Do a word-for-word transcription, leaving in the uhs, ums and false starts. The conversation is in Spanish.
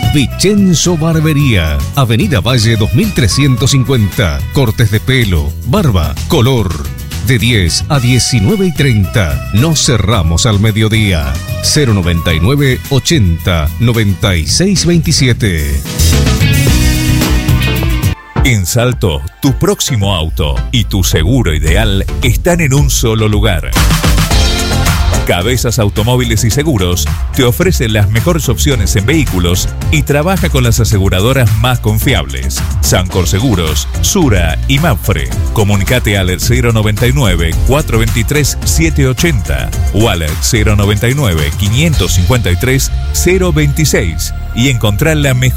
Vicenzo Barbería, Avenida Valle dos mil trescientos cincuenta. Cortes de pelo, barba, color. De diez a diecinueve y treinta. Nos cerramos al mediodía. cero noventa y nueve ochenta noventa y seis veintisiete. En Salto, tu próximo auto y tu seguro ideal están en un solo lugar. Cabezas Automóviles y Seguros te ofrece las mejores opciones en vehículos y trabaja con las aseguradoras más confiables. Sancor Seguros, Sura y Mapfre. Comunicate al cero noventa y nueve cuatrocientos veintitrés setecientos ochenta o al cero noventa y nueve quinientos cincuenta y tres cero veintiséis y encontrar la mejor